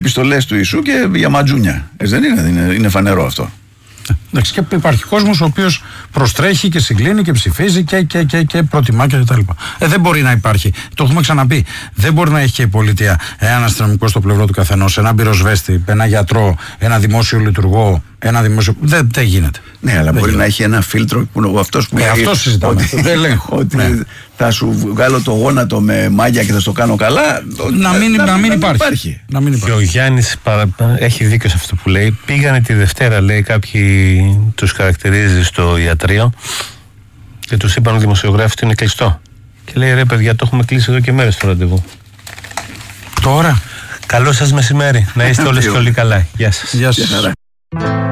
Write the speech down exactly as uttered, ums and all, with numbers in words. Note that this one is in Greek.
επιστολές του Ιησού και για ματζούνια. Έτσι δεν είναι, είναι, είναι φανερό αυτό. Εντάξει, και υπάρχει κόσμος ο οποίος προστρέχει και συγκλίνει και ψηφίζει και, και, και, και προτιμά και τα λοιπά. Ε, δεν μπορεί να υπάρχει. Το έχουμε ξαναπεί. Δεν μπορεί να έχει και η πολιτεία ένα αστυνομικό στο πλευρό του καθενός, ένα πυροσβέστη, ένα γιατρό, ένα δημόσιο λειτουργό, ένα δημόσιο. Δεν, δεν γίνεται. Ναι, αλλά δεν μπορεί γίνεται. Να έχει ένα φίλτρο που αυτός που. Ε, αυτό συζητάμε. Ότι, δεν ελέγχω. Ότι ναι. Θα σου βγάλω το γόνατο με μάγια και θα στο κάνω καλά. Να μην, να, να, μην, να υπάρχει. υπάρχει. Να μην υπάρχει. Και ο Γιάννης έχει δίκιο σε αυτό που λέει. Πήγανε τη Δευτέρα, λέει, κάποιοι τους χαρακτηρίζει στο ιατρείο και τους είπαν ο δημοσιογράφος ότι είναι κλειστό. Και λέει, ρε παιδιά, το έχουμε κλείσει εδώ και μέρες το ραντεβού. Τώρα. Καλό σας μεσημέρι. Να είστε όλες και όλοι καλά. Γεια σας. Γεια σας.